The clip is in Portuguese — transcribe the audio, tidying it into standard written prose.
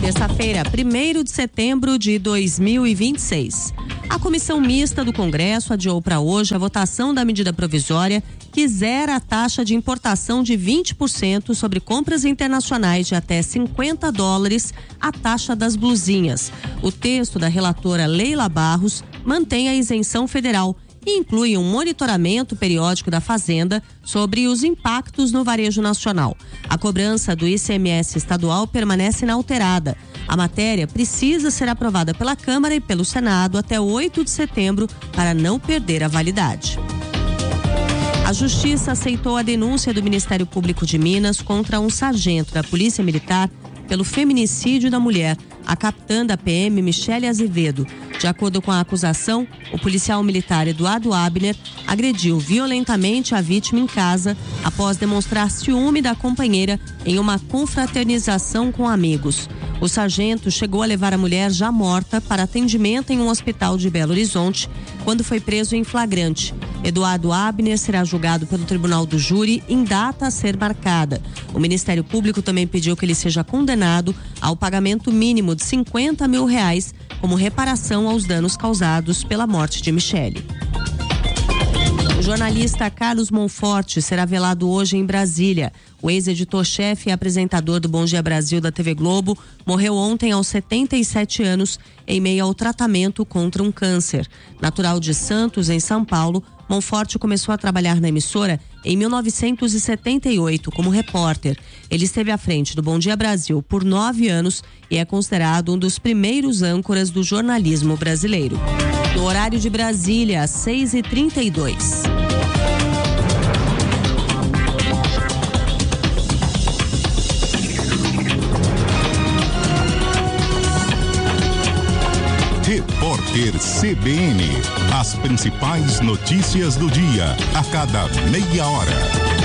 Terça-feira, 1º de setembro de 2026. A comissão mista do Congresso adiou para hoje a votação da medida provisória que zera a taxa de importação de 20% sobre compras internacionais de até $50, a taxa das blusinhas. O texto da relatora Leila Barros mantém a isenção federal e inclui um monitoramento periódico da Fazenda sobre os impactos no varejo nacional. A cobrança do ICMS estadual permanece inalterada. A matéria precisa ser aprovada pela Câmara e pelo Senado até 8 de setembro para não perder a validade. A Justiça aceitou a denúncia do Ministério Público de Minas contra um sargento da Polícia Militar pelo feminicídio da mulher, a capitã da PM Michele Azevedo. De acordo com a acusação, o policial militar Eduardo Abner agrediu violentamente a vítima em casa após demonstrar ciúme da companheira em uma confraternização com amigos. O sargento chegou a levar a mulher já morta para atendimento em um hospital de Belo Horizonte quando foi preso em flagrante. Eduardo Abner será julgado pelo Tribunal do Júri em data a ser marcada. O Ministério Público também pediu que ele seja condenado ao pagamento mínimo de R$50 mil como reparação aos danos causados pela morte de Michele. O jornalista Carlos Monforte será velado hoje em Brasília. O ex-editor-chefe e apresentador do Bom Dia Brasil da TV Globo morreu ontem aos 77 anos em meio ao tratamento contra um câncer. Natural de Santos, em São Paulo, Monforte começou a trabalhar na emissora em 1978 como repórter. Ele esteve à frente do Bom Dia Brasil por 9 anos e é considerado um dos primeiros âncoras do jornalismo brasileiro. No horário de Brasília, às 6h32. Repórter CBN. As principais notícias do dia, a cada meia hora.